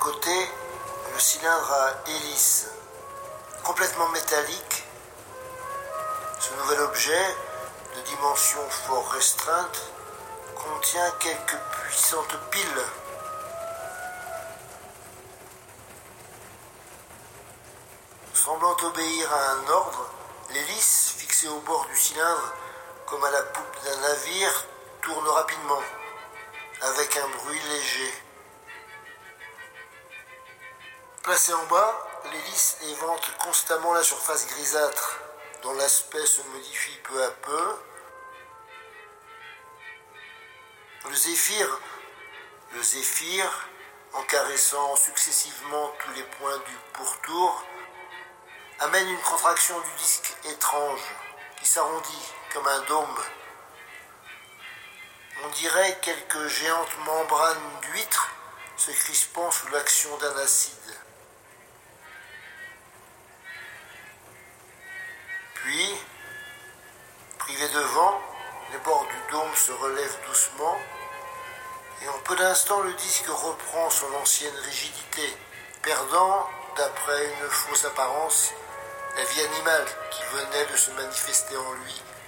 côté, le cylindre à hélice, complètement métallique. Ce nouvel objet, de dimension fort restreinte, contient quelques puissantes piles. Semblant obéir à un ordre, l'hélice, fixée au bord du cylindre, comme à la poupe d'un navire, tourne rapidement, avec un bruit léger. Placée en bas, l'hélice évente constamment la surface grisâtre, dont l'aspect se modifie peu à peu. Le zéphyr, en caressant successivement tous les points du pourtour, amène une contraction du disque étrange, qui s'arrondit comme un dôme. On dirait quelques géantes membranes d'huîtres se crispant sous l'action d'un acide. Puis, privé de vent, les bords du dôme se relèvent doucement et en peu d'instants le disque reprend son ancienne rigidité, perdant, d'après une fausse apparence, la vie animale qui venait de se manifester en lui.